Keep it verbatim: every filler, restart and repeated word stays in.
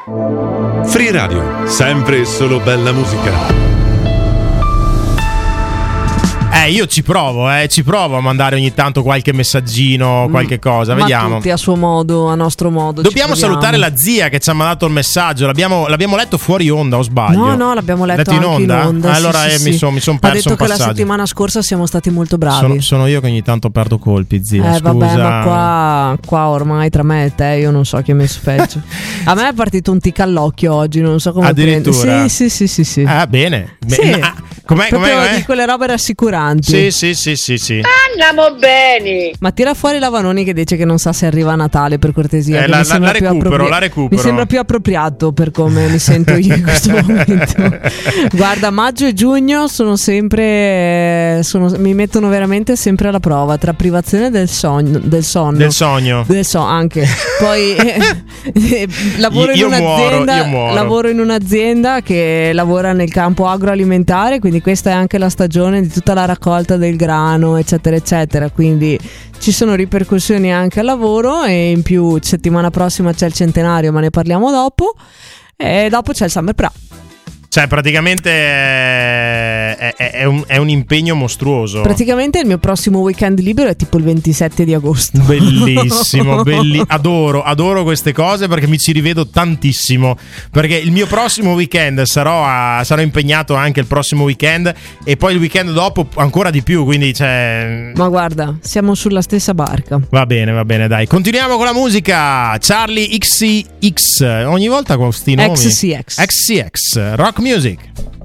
Free Radio, sempre e solo bella musica. Eh, io ci provo, eh, ci provo a mandare ogni tanto qualche messaggino, qualche cosa, Ma vediamo. tutti a suo modo, a nostro modo. Dobbiamo ci proviamo. salutare la zia che ci ha mandato il messaggio. L'abbiamo, l'abbiamo letto fuori onda, o sbaglio? No, no, l'abbiamo letto, letto in anche onda. in onda. Allora sì, eh, sì, mi sì. sono mi son Ha perso detto un che passaggio. la settimana scorsa siamo stati molto bravi. Sono, sono io che ogni tanto perdo colpi, zia. Eh Scusa. vabbè, ma qua, qua ormai tra me e te io non so chi è messo peggio. A me è partito un tic all'occhio oggi, non so come Addirittura? prendere. Sì, sì, sì, sì, sì. Ah, bene. Sì. Beh, ah, com'è, Proprio com'è, com'è? di quelle robe rassicuranti. Sì, sì, sì, sì, sì. Andiamo bene. Ma tira fuori la Vanoni che dice che non sa se arriva a Natale, per cortesia. Eh, che la- mi la- sembra la più recupero, appropri- la recupero. Mi sembra più appropriato per come mi sento io in questo momento. Guarda, maggio e giugno sono sempre sono- mi mettono veramente sempre alla prova, tra privazione del sogno, del sonno, Del sogno. del so anche. Poi eh, lavoro Io- in io muoro, un'azienda, io muoro. lavoro in un'azienda che lavora nel campo agroalimentare, quindi questa è anche la stagione di tutta la raccolta del grano, eccetera, eccetera. Quindi ci sono ripercussioni anche al lavoro e in più settimana prossima c'è il centenario, ma ne parliamo dopo. E dopo c'è il Summer Pra. Cioè, praticamente è, è- è un, è un impegno mostruoso. Praticamente il mio prossimo weekend libero è tipo il ventisette di agosto. Bellissimo, belli- adoro, adoro queste cose perché mi ci rivedo tantissimo. Perché il mio prossimo weekend sarò, a- sarò impegnato anche il prossimo weekend e poi il weekend dopo ancora di più. Quindi, cioè, Ma guarda, siamo sulla stessa barca. va bene, va bene, dai. Continuiamo con la musica. Charlie X C X. Ogni volta con questi nomi. X C X. X C X, rock music.